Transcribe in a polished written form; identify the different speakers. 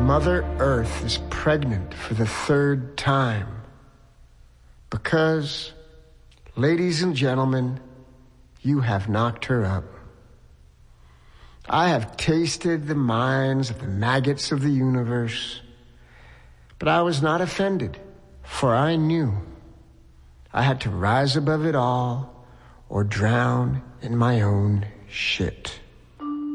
Speaker 1: Mother Earth is pregnant for the third time. Because, ladies and gentlemen, you have knocked her up. I have tasted the minds of the maggots of the universe, but I was not offended, for I knew I had to rise above it all or drown in my own shit.